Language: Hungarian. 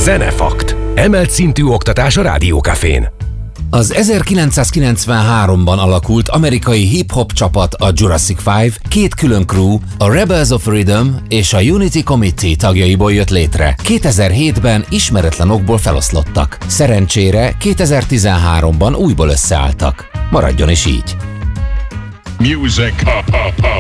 Zenefakt. Emelt szintű oktatás a Rádiókafén. Az 1993-ban alakult amerikai hip-hop csapat, a Jurassic 5, két külön crew, a Rebels of Rhythm és a Unity Committee tagjaiból jött létre. 2007-ben ismeretlen okból feloszlottak. Szerencsére 2013-ban újból összeálltak. Maradjon is így! Music.